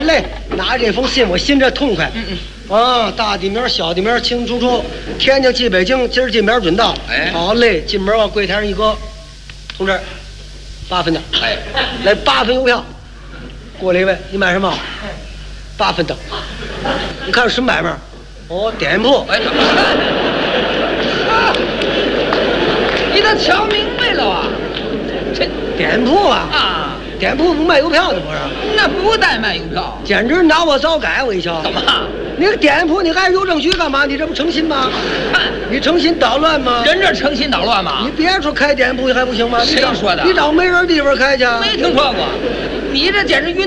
嘞，拿这封信我心这痛快。啊，大地名、小地名清清楚楚。天津去北京，今儿进门准到。 哎， 好嘞，进门往柜台上一搁，同志，8分的。 哎， 来8分邮票。过来一位，你买什么？8分的。你看什么买卖？哦，店铺。 哎，你都瞧明白了啊？ 这店铺啊！ 啊， 店铺不卖邮票的不是？ 那不带卖邮票。 简直拿我早改！我一瞧， 怎么？ 你个店铺你还邮政局干嘛？你这不诚心吗？你诚心捣乱吗？ 人这诚心捣乱吗？ 你别说开店铺还不行吗？ 谁说的？ 你找没人地方开去？ 没听说过。你这简直晕。